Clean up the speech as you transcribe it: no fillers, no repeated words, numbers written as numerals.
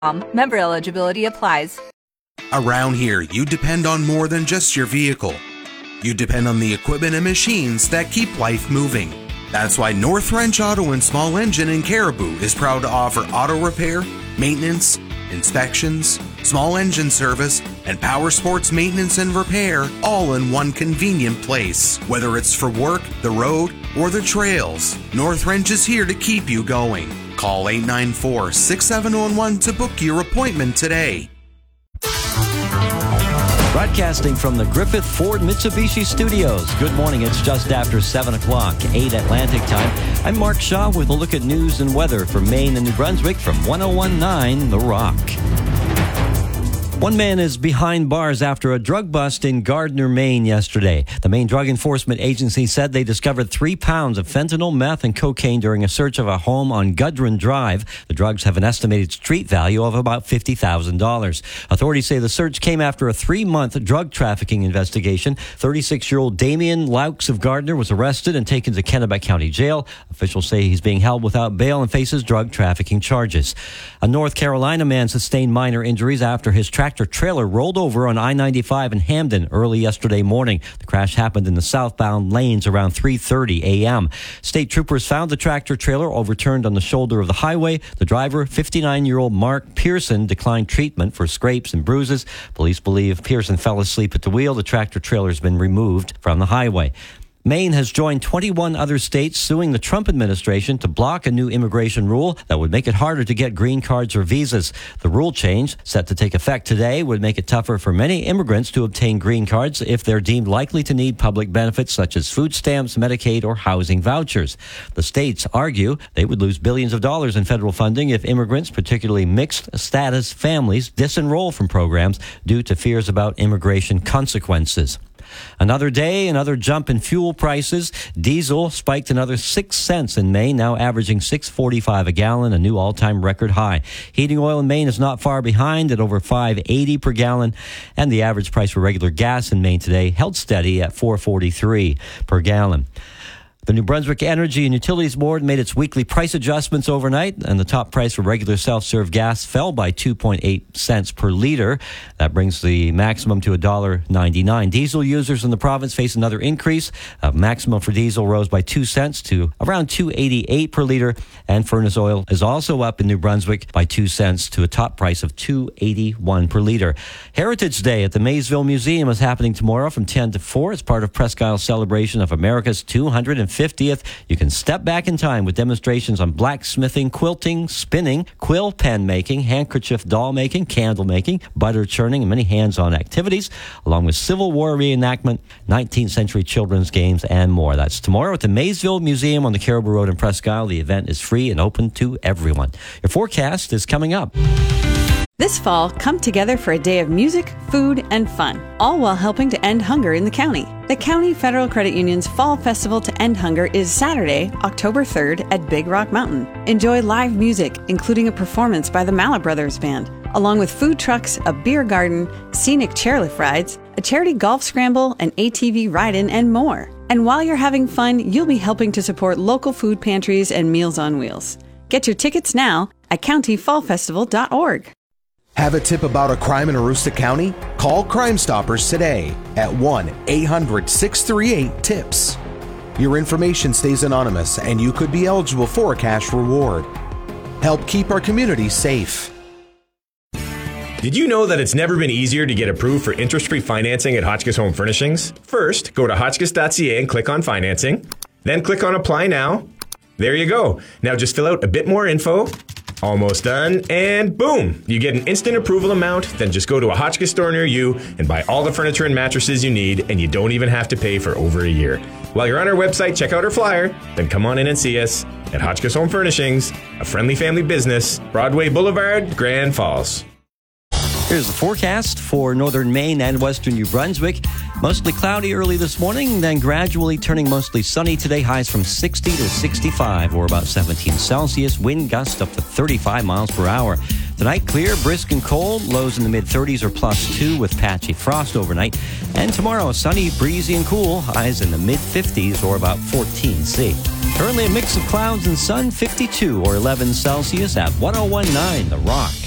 Member eligibility applies. Around here, you depend on more than just your vehicle. You depend on the equipment and machines that keep life moving. That's why North Wrench Auto and Small Engine in Caribou is proud to offer auto repair, maintenance, inspections, small engine service, and power sports maintenance and repair all in one convenient place. Whether it's for work, the road, or the trails, North Wrench is here to keep you going. Call 894-6711 to book your appointment today. Broadcasting from the Griffith Ford Mitsubishi Studios. Good morning. It's just after 7 o'clock, 8 Atlantic time. I'm Mark Shaw with a look at news and weather for Maine and New Brunswick from 101.9 The Rock. One man is behind bars after a drug bust in Gardner, Maine yesterday. The Maine Drug Enforcement Agency said they discovered 3 pounds of fentanyl, meth, and cocaine during a search of a home on Gudrun Drive. The drugs have an estimated street value of about $50,000. Authorities say the search came after a 3-month drug trafficking investigation. 36-year-old Damian Laux of Gardner was arrested and taken to Kennebec County Jail. Officials say he's being held without bail and faces drug trafficking charges. A North Carolina man sustained minor injuries after his tractor-trailer rolled over on I-95 in Hamden early yesterday morning. The crash happened in the southbound lanes around 3:30 a.m. State troopers found the tractor-trailer overturned on the shoulder of the highway. The driver, 59-year-old Mark Pearson, declined treatment for scrapes and bruises. Police believe Pearson fell asleep at the wheel. The tractor-trailer has been removed from the highway. Maine has joined 21 other states suing the Trump administration to block a new immigration rule that would make it harder to get green cards or visas. The rule change, set to take effect today, would make it tougher for many immigrants to obtain green cards if they're deemed likely to need public benefits such as food stamps, Medicaid, or housing vouchers. The states argue they would lose billions of dollars in federal funding if immigrants, particularly mixed-status families, disenroll from programs due to fears about immigration consequences. Another day, another jump in fuel prices. Diesel spiked another 6 cents in May, now averaging $6.45 a gallon, a new all-time record high. Heating oil in Maine is not far behind at over $5.80 per gallon, and the average price for regular gas in Maine today held steady at $4.43 per gallon. The New Brunswick Energy and Utilities Board made its weekly price adjustments overnight, and the top price for regular self-serve gas fell by 2.8 cents per liter. That brings the maximum to $1.99. Diesel users in the province face another increase. Maximum for diesel rose by 2 cents to around $2.88 per liter, and furnace oil is also up in New Brunswick by 2 cents to a top price of $2.81 per liter. Heritage Day at the Maysville Museum is happening tomorrow from 10 to 4 as part of Presque Isle's celebration of America's 250th. You can step back in time with demonstrations on blacksmithing, quilting, spinning, quill pen making, handkerchief doll making, candle making, butter churning, and many hands-on activities, along with Civil War reenactment, 19th century children's games, and more. That's tomorrow at the Maysville Museum on the Caribou Road in Presque Isle. The event is free and open to everyone. Your forecast is coming up. This fall, come together for a day of music, food, and fun, all while helping to end hunger in the county. The County Federal Credit Union's Fall Festival to End Hunger is Saturday, October 3rd at Big Rock Mountain. Enjoy live music, including a performance by the Mala Brothers Band, along with food trucks, a beer garden, scenic chairlift rides, a charity golf scramble, an ATV ride-in, and more. And while you're having fun, you'll be helping to support local food pantries and Meals on Wheels. Get your tickets now at countyfallfestival.org. Have a tip about a crime in Aroostook County? Call Crime Stoppers today at 1-800-638-TIPS. Your information stays anonymous and you could be eligible for a cash reward. Help keep our community safe. Did you know that it's never been easier to get approved for interest-free financing at Hotchkiss Home Furnishings? First, go to hotchkiss.ca and click on Financing. Then click on Apply Now. There you go. Now just fill out a bit more info. Almost done, and boom! You get an instant approval amount, then just go to a Hotchkiss store near you and buy all the furniture and mattresses you need, and you don't even have to pay for over a year. While you're on our website, check out our flyer, then come on in and see us at Hotchkiss Home Furnishings, a friendly family business, Broadway Boulevard, Grand Falls. Here's the forecast for northern Maine and western New Brunswick. Mostly cloudy early this morning, then gradually turning mostly sunny today. Highs from 60 to 65 or about 17 Celsius. Wind gusts up to 35 miles per hour. Tonight, clear, brisk, and cold. Lows in the mid-30s or +2 with patchy frost overnight. And tomorrow, sunny, breezy, and cool. Highs in the mid-50s or about 14 C. Currently a mix of clouds and sun, 52 or 11 Celsius at 101.9 The Rock.